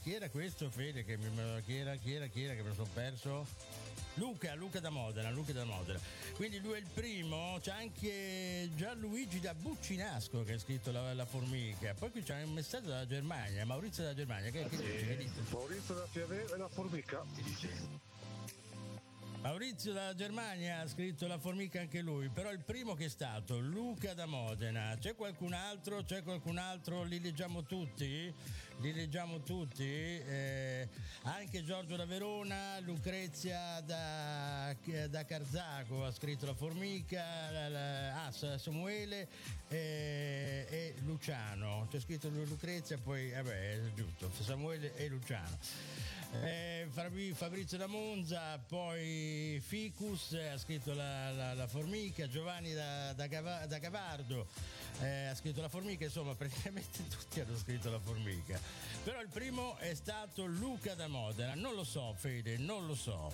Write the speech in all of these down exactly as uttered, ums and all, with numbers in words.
chi era questo, Fede? Che mi, chi era, chi era, chi era che me lo sono perso? Luca, Luca da Modena, Luca da Modena. Quindi lui è il primo. C'è anche Gianluigi da Buccinasco che ha scritto la, la formica. Poi qui c'è un messaggio dalla Germania, Maurizio dalla Germania. Che, che dice? Che dice? Maurizio da Fieve e la formica. Maurizio dalla Germania ha scritto la formica anche lui, però il primo che è stato Luca da Modena. C'è qualcun altro? C'è qualcun altro? Li leggiamo tutti? Li leggiamo tutti? Eh, anche Giorgio da Verona, Lucrezia da, da Carzago ha scritto la formica, la, la, ah, Samuele eh, e Luciano. C'è scritto Lucrezia, poi vabbè, è giusto, Samuele e Luciano. Eh, Fabrizio da Monza, poi Ficus eh, ha scritto la, la, la formica, Giovanni da, da, Cava, da Cavardo eh, ha scritto la formica, insomma praticamente tutti hanno scritto la formica, però il primo è stato Luca da Modena. Non lo so, Fede, non lo so.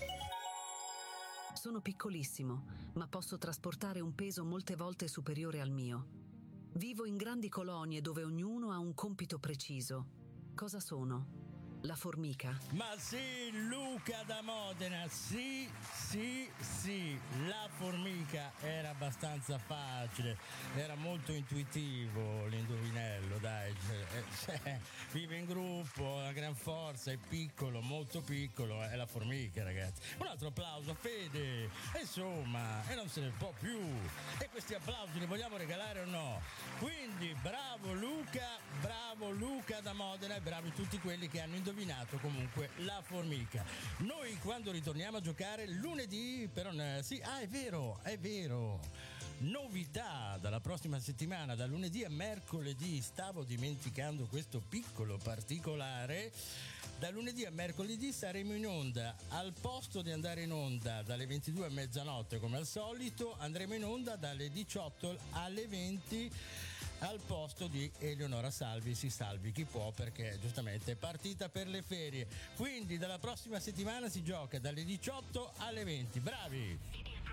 Sono piccolissimo, ma posso trasportare un peso molte volte superiore al mio. Vivo in grandi colonie dove ognuno ha un compito preciso. Cosa sono? La formica. Ma sì, Luca da Modena, sì, sì, sì, la formica era abbastanza facile, era molto intuitivo l'indovinello, dai, cioè, cioè, vive in gruppo, ha gran forza, è piccolo, molto piccolo, è la formica, ragazzi. Un altro applauso a Fede, insomma, e non se ne può più, e questi applausi li vogliamo regalare o no? Quindi bravo Luca, bravo Luca da Modena e bravi tutti quelli che hanno indovinato comunque la formica. Noi quando ritorniamo a giocare lunedì, però sì, ah è vero, è vero. Novità dalla prossima settimana, da lunedì a mercoledì, stavo dimenticando questo piccolo particolare. Da lunedì a mercoledì saremo in onda, al posto di andare in onda dalle ventidue a mezzanotte come al solito, andremo in onda dalle diciotto alle venti al posto di Eleonora Salvi. Si salvi chi può, perché giustamente è partita per le ferie. Quindi dalla prossima settimana si gioca dalle diciotto alle venti. Bravi!